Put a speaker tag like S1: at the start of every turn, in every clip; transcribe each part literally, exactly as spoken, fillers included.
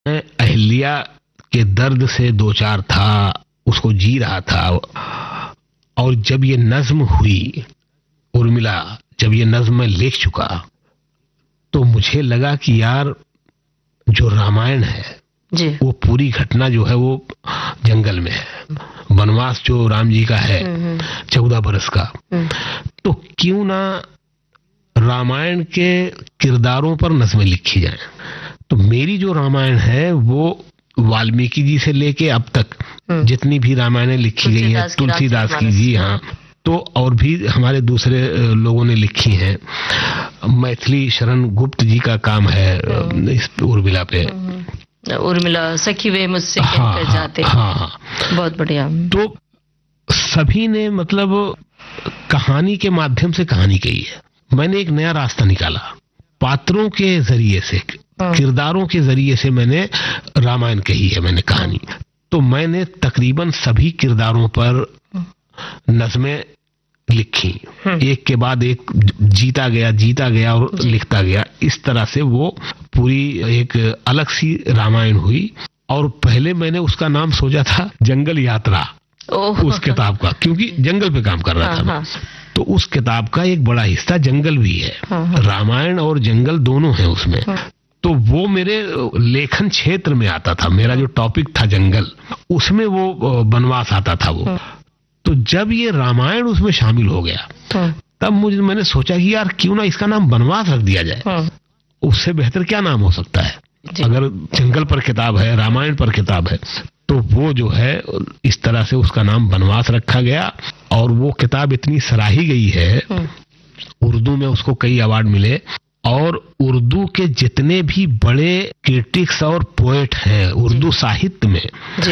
S1: मैं अहिल्या के दर्द से दो चार था, उसको जी रहा था, और जब ये नज्म हुई उर्मिला, जब ये नज्म मैं लिख चुका तो मुझे लगा कि यार जो रामायण है
S2: जी।
S1: वो पूरी घटना जो है वो जंगल में है, वनवास जो राम जी का है चौदह बरस का, तो क्यों ना रामायण के किरदारों पर नज़में लिखी जाएं। तो मेरी जो रामायण है वो वाल्मीकि जी से लेके अब तक जितनी भी रामायणें लिखी गई हैं, तुलसीदास की जी हाँ, तो और भी हमारे दूसरे लोगों ने लिखी हैं, मैथिली शरण गुप्त जी का काम है इस उर्मिला पे,
S2: उर्मिला सखी वे मुझसे
S1: हाँ,
S2: कहकर जाते,
S1: हाँ, हाँ,
S2: बहुत बढ़िया।
S1: तो सभी ने मतलब कहानी के माध्यम से कहानी कही है। मैंने एक नया रास्ता निकाला, पात्रों के जरिए से, किरदारों के जरिए से मैंने रामायण कही है, मैंने कहानी। तो मैंने तकरीबन सभी किरदारों पर नज़में लिखी, एक के बाद एक जीता गया जीता गया और लिखता गया। इस तरह से वो पूरी एक अलग सी रामायण हुई। और पहले मैंने उसका नाम सोचा था जंगल यात्रा, उस किताब का, क्योंकि जंगल पे काम कर रहा था मैं। तो उस किताब का एक बड़ा हिस्सा जंगल भी है, रामायण और जंगल दोनों हैं उसमें। तो वो मेरे लेखन क्षेत्र में आता था, मेरा जो टॉपिक था जंगल, उसमें वो वनवास आता था वो। तो जब ये रामायण उसमें शामिल हो गया तब मुझे मैंने सोचा कि यार क्यों ना इसका नाम वनवास रख दिया जाए, उससे बेहतर क्या नाम हो सकता है। अगर जंगल पर किताब है, रामायण पर किताब है, तो वो जो है इस तरह से उसका नाम वनवास रखा गया। और वो किताब इतनी सराही गई है, उर्दू में उसको कई अवार्ड मिले, और उर्दू के जितने भी बड़े क्रिटिक्स और पोएट हैं उर्दू साहित्य में,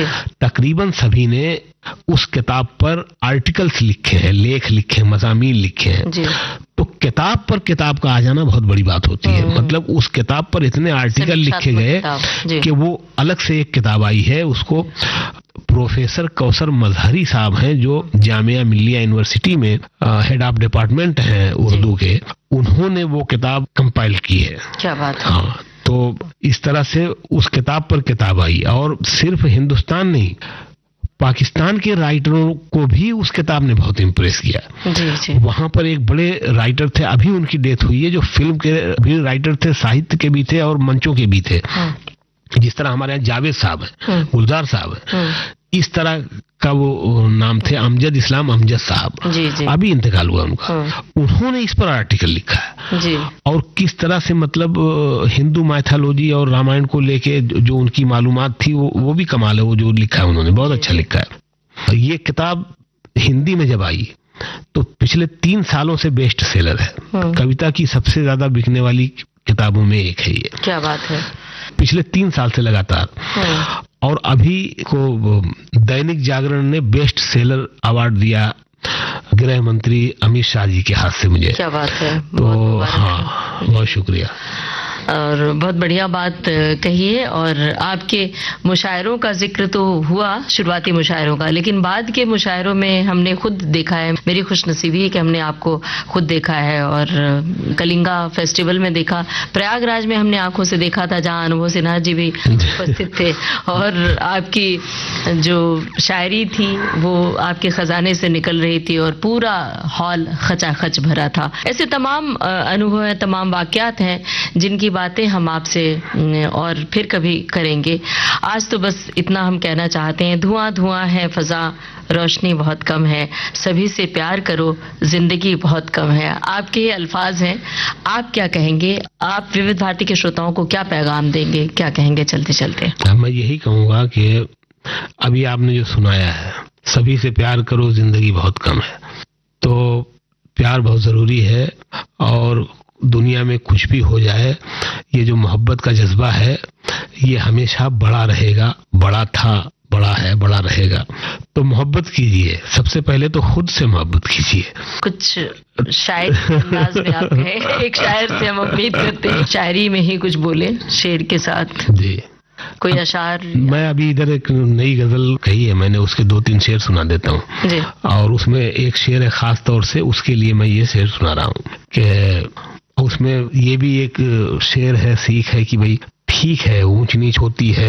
S1: तकरीबन सभी ने उस किताब पर आर्टिकल्स लिखे हैं, लेख लिखे, मज़ामीन लिखे हैं। तो किताब पर किताब का आ जाना बहुत बड़ी बात होती है। मतलब उस किताब पर इतने आर्टिकल लिखे गए कि वो अलग से एक किताब आई है। उसको प्रोफेसर कौसर मजहरी साहब हैं जो जामिया मिल्लिया यूनिवर्सिटी में हेड ऑफ डिपार्टमेंट हैं उर्दू के, उन्होंने वो किताब कंपाइल की है।
S2: क्या बात है।
S1: हाँ, तो इस तरह से उस किताब पर किताब आई। और सिर्फ हिंदुस्तान नहीं, पाकिस्तान के राइटरों को भी उस किताब ने बहुत इम्प्रेस किया।
S2: जी, जी।
S1: वहां पर एक बड़े राइटर थे, अभी उनकी डेथ हुई है, जो फिल्म के भी राइटर थे, साहित्य के भी थे और मंचों के भी थे। जिस तरह हमारे यहाँ जावेद साहब हैं, गुलजार साहब हैं, इस तरह का वो नाम थे अमजद इस्लाम अमजद साहब,
S2: जी, जी।
S1: अभी इंतकाल हुआ उनका। उन्होंने इस पर आर्टिकल लिखा है
S2: जी।
S1: और किस तरह से मतलब हिंदू माइथोलॉजी और रामायण को लेके जो उनकी मालूमात थी वो वो भी कमाल है। वो जो लिखा है उन्होंने बहुत अच्छा लिखा है। ये किताब हिंदी में जब आई तो पिछले तीन सालों से बेस्ट सेलर है, कविता की सबसे ज्यादा बिकने वाली किताबों में एक है ये।
S2: क्या बात है।
S1: पिछले तीन साल से लगातार। और अभी को दैनिक जागरण ने बेस्ट सेलर अवार्ड दिया गृह मंत्री अमित शाह जी के हाथ से मुझे।
S2: क्या बात है।
S1: तो हाँ, बहुत शुक्रिया।
S2: और बहुत बढ़िया बात कही है। और आपके मुशायरों का जिक्र तो हुआ, शुरुआती मुशायरों का, लेकिन बाद के मुशायरों में हमने खुद देखा है, मेरी खुशनसीबी है कि हमने आपको खुद देखा है। और कलिंगा फेस्टिवल में देखा, प्रयागराज में हमने आंखों से देखा था जहां अनुभव सिन्हा जी भी उपस्थित थे। और आपकी जो शायरी थी वो आपके खजाने से निकल रही थी और पूरा हॉल खचाखच भरा था। ऐसे तमाम अनुभव हैं, तमाम वाकयात हैं जिनकी बातें हम आपसे और फिर कभी करेंगे। आज तो बस इतना हम कहना चाहते हैं, धुआं धुआं है फजा, रोशनी बहुत कम है, सभी से प्यार करो, जिंदगी बहुत कम है। आपके ये अल्फाज हैं, आप क्या कहेंगे? आप विविध भारती के श्रोताओं को क्या पैगाम देंगे, क्या कहेंगे चलते चलते?
S1: मैं यही कहूँगा कि अभी आपने जो सुनाया है, सभी से प्यार करो, जिंदगी बहुत कम है, तो प्यार बहुत जरूरी है। और दुनिया में कुछ भी हो जाए, ये जो मोहब्बत का जज्बा है ये हमेशा बड़ा रहेगा, बड़ा था, बड़ा है, बड़ा रहेगा। तो मोहब्बत कीजिए, सबसे पहले तो खुद से मोहब्बत कीजिए।
S2: कुछ शायर अंदाज में आप कहें, एक शायर से हम उम्मीद करते हैं शायरी में ही कुछ बोले शेर के साथ।
S1: जी,
S2: कोई अशार?
S1: मैं अभी इधर एक नई गजल कही है मैंने, उसके दो तीन शेर सुना देता हूँ। और उसमें एक शेर है खास तौर से, उसके लिए मैं ये शेर सुना रहा हूँ कि उसमें ये भी एक शेर है, सीख है कि भाई ठीक है, ऊंच नीच होती है,